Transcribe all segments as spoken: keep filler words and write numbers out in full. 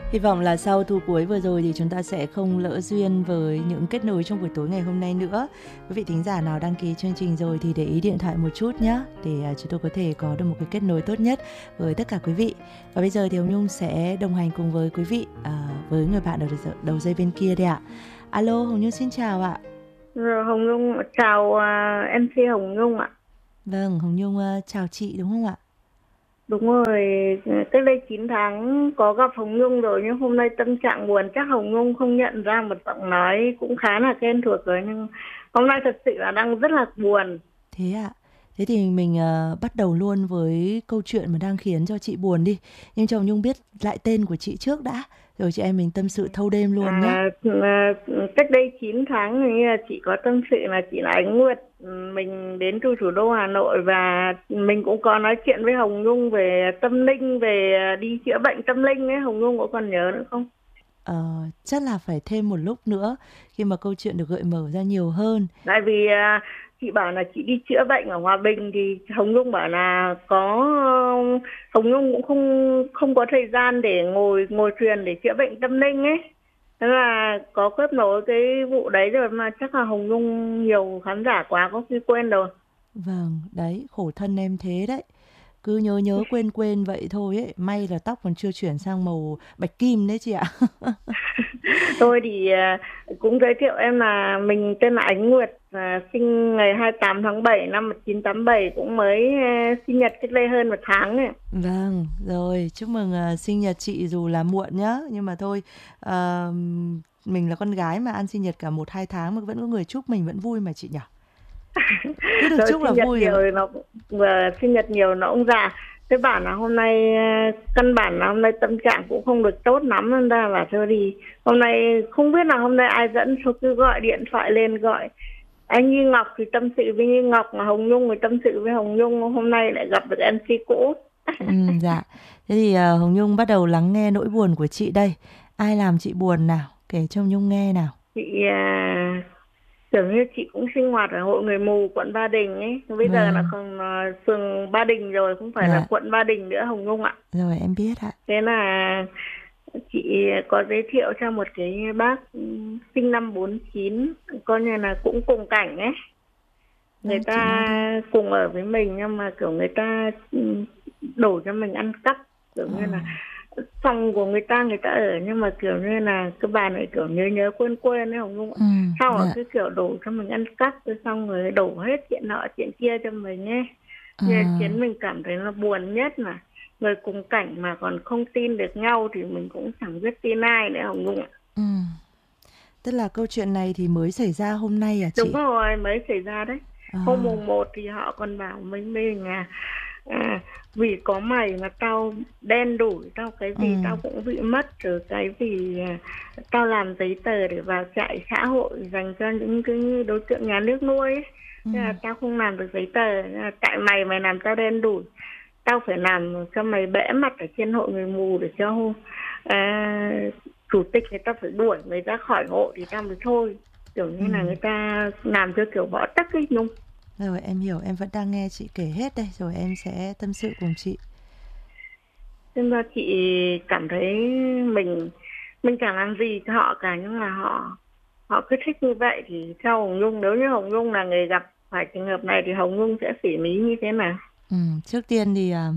Hy vọng là sau thu cuối vừa rồi thì chúng ta sẽ không lỡ duyên với những kết nối trong buổi tối ngày hôm nay nữa. Quý vị thính giả nào đăng ký chương trình rồi thì để ý điện thoại một chút nhé, để chúng tôi có thể có được một cái kết nối tốt nhất với tất cả quý vị. Và bây giờ thì Hồng Nhung sẽ đồng hành cùng với quý vị à, với người bạn ở đầu dây bên kia đây ạ. Alo, Hồng Nhung xin chào ạ. Rồi, Hồng Nhung chào uh, em xê Hồng Nhung ạ. Vâng, Hồng Nhung uh, chào chị đúng không ạ? Đúng rồi, cách đây chín tháng có gặp Hồng Nhung rồi, nhưng hôm nay tâm trạng buồn, chắc Hồng Nhung không nhận ra, một giọng nói cũng khá là quen thuộc rồi, nhưng hôm nay thật sự là đang rất là buồn. Thế ạ. Thế thì mình uh, bắt đầu luôn với câu chuyện mà đang khiến cho chị buồn đi. Nhưng cho Hồng Nhung biết lại tên của chị trước đã, rồi chị em mình tâm sự thâu đêm luôn nhé. À, cách đây chín tháng thì chị có tâm sự là chị là Ánh Nguyệt. Mình đến từ thủ đô Hà Nội và mình cũng có nói chuyện với Hồng Nhung về tâm linh, về đi chữa bệnh tâm linh ấy. Hồng Nhung có còn nhớ nữa không? Ờ, chắc là phải thêm một lúc nữa khi mà câu chuyện được gợi mở ra nhiều hơn. Tại vì uh, chị bảo là chị đi chữa bệnh ở Hòa Bình thì Hồng Nhung bảo là có uh, Hồng Nhung cũng không không có thời gian để ngồi ngồi thuyền để chữa bệnh tâm linh ấy. Thế là có kết nối cái vụ đấy rồi, mà chắc là Hồng Nhung nhiều khán giả quá có khi quên rồi. Vâng, đấy, khổ thân em thế đấy. Cứ nhớ nhớ quên quên vậy thôi ấy. May là tóc còn chưa chuyển sang màu bạch kim đấy chị ạ. Tôi thì uh, cũng giới thiệu em là mình tên là Ánh Nguyệt, uh, sinh ngày hai mươi tám tháng bảy năm một nghìn chín trăm tám mươi bảy, cũng mới uh, sinh nhật cách đây hơn một tháng này. Vâng, rồi chúc mừng uh, sinh nhật chị dù là muộn nhá. Nhưng mà thôi, uh, mình là con gái mà ăn sinh nhật cả một hai tháng mà vẫn có người chúc mình vẫn vui mà chị nhỉ. Cứ được Rồi chúc là vui nhiều rồi. nó vừa sinh nhật nhiều nó cũng già. Thế bảo là hôm nay căn bản là hôm nay tâm trạng cũng không được tốt lắm, nên ra là thôi đi. Hôm nay không biết là hôm nay ai dẫn, số cứ gọi điện thoại lên gọi anh Như Ngọc thì tâm sự với Như Ngọc, mà Hồng Nhung thì tâm sự với Hồng Nhung. Hôm nay lại gặp được em xê cũ. Ừ, dạ. Thế thì uh, Hồng Nhung bắt đầu lắng nghe nỗi buồn của chị đây. Ai làm chị buồn nào? Kể cho Hồng Nhung nghe nào. Chị uh, tưởng như chị cũng sinh hoạt ở Hội Người Mù quận Ba Đình ấy. Bây Vâng. giờ là còn uh, phường Ba Đình rồi, không phải dạ. là quận Ba Đình nữa Hồng Nhung ạ. Rồi em biết ạ. Thế là chị có giới thiệu cho một cái bác sinh năm bốn chín, coi như là cũng cùng cảnh ấy. Người Vâng, ta cùng ở với mình, nhưng mà kiểu người ta đổ cho mình ăn cắp, kiểu à. như là phòng của người ta người ta ở, nhưng mà kiểu như là cái bà này kiểu nhớ nhớ quên quên ấy Hồng Nhung. ừ, Sau dạ. rồi cứ kiểu đổ cho mình ăn cắp, rồi xong rồi đổ hết chuyện nọ chuyện kia cho mình ấy. à. Nên khiến mình cảm thấy là buồn nhất là người cùng cảnh mà còn không tin được nhau thì mình cũng chẳng biết tin ai nữa Hồng Nhung ạ. Ừ. Tức là câu chuyện này thì mới xảy ra hôm nay à chị? Đúng rồi, mới xảy ra đấy. à. Hôm mùng một thì họ còn bảo mình mình à, à vì có mày mà tao đen đủi, tao cái gì ừ. tao cũng bị mất, rồi cái gì à, tao làm giấy tờ để vào trại xã hội dành cho những cái đối tượng nhà nước nuôi ấy. ừ. Là tao không làm được giấy tờ, tại mày mày làm tao đen đủi, tao phải làm cho mày bẽ mặt ở trên Hội Người Mù để cho à, chủ tịch người ta phải đuổi người ra khỏi hội thì tao mới thôi. Kiểu như ừ. là người ta làm cho kiểu bỏ tắc ấy Nhung. Rồi em hiểu, em vẫn đang nghe chị kể hết đây, rồi em sẽ tâm sự cùng chị. Nên ra chị cảm thấy mình mình chẳng làm gì cho họ cả, nhưng mà họ họ cứ thích như vậy thì theo Hồng Nhung, nếu như Hồng Nhung là người gặp phải trường hợp này thì Hồng Nhung sẽ xử lý như thế nào? Ừ, trước tiên thì uh,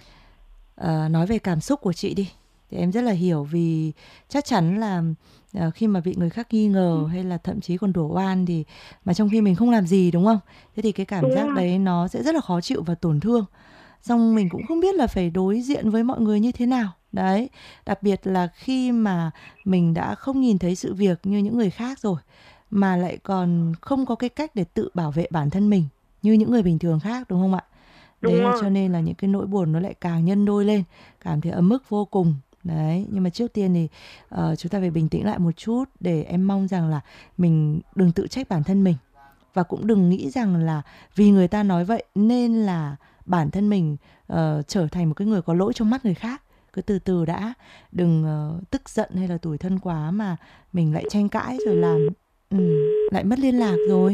uh, nói về cảm xúc của chị đi. Thì em rất là hiểu, vì chắc chắn là uh, khi mà bị người khác nghi ngờ ừ. hay là thậm chí còn đổ oan thì mà trong khi mình không làm gì, đúng không? Thế thì cái cảm đúng giác rồi. Đấy nó sẽ rất là khó chịu và tổn thương. Xong mình cũng không biết là phải đối diện với mọi người như thế nào. Đấy, đặc biệt là khi mà mình đã không nhìn thấy sự việc như những người khác rồi, mà lại còn không có cái cách để tự bảo vệ bản thân mình như những người bình thường khác, đúng không ạ? Đấy là cho nên là những cái nỗi buồn nó lại càng nhân đôi lên, cảm thấy ấm ức vô cùng. Đấy, nhưng mà trước tiên thì uh, chúng ta phải bình tĩnh lại một chút, để em mong rằng là mình đừng tự trách bản thân mình, và cũng đừng nghĩ rằng là vì người ta nói vậy nên là bản thân mình uh, trở thành một cái người có lỗi trong mắt người khác. Cứ từ từ đã, đừng uh, tức giận hay là tủi thân quá mà mình lại tranh cãi rồi làm ừ, lại mất liên lạc rồi.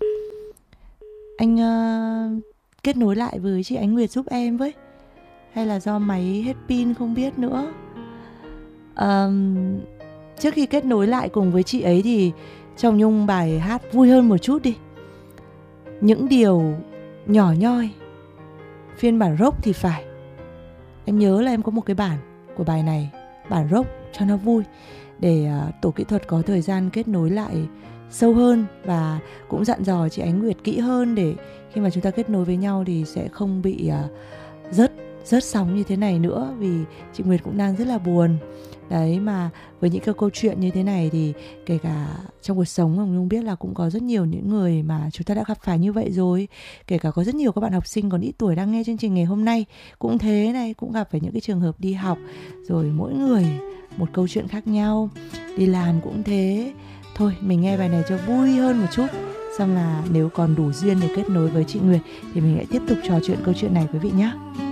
Anh uh, kết nối lại với chị Ánh Nguyệt giúp em với, hay là do máy hết pin không biết nữa. um, trước khi kết nối lại cùng với chị ấy thì cho Hồng Nhung bài hát vui hơn một chút đi. Những điều nhỏ nhoi, phiên bản rock thì phải. Em nhớ là em có một cái bản của bài này, bản rock cho nó vui, để uh, tổ kỹ thuật có thời gian kết nối lại sâu hơn, và cũng dặn dò chị Ánh Nguyệt kỹ hơn để khi mà chúng ta kết nối với nhau thì sẽ không bị uh, rớt rớt sóng như thế này nữa, vì chị Nguyệt cũng đang rất là buồn. Đấy, mà với những cái câu chuyện như thế này thì kể cả trong cuộc sống Hồng Nhung biết là cũng có rất nhiều những người mà chúng ta đã gặp phải như vậy rồi. Kể cả có rất nhiều các bạn học sinh còn ít tuổi đang nghe chương trình ngày hôm nay cũng thế này, cũng gặp phải những cái trường hợp đi học, rồi mỗi người một câu chuyện khác nhau. Đi làm cũng thế. Thôi mình nghe bài này cho vui hơn một chút, xong là nếu còn đủ duyên để kết nối với chị Nguyệt thì mình lại tiếp tục trò chuyện câu chuyện này quý vị nhé.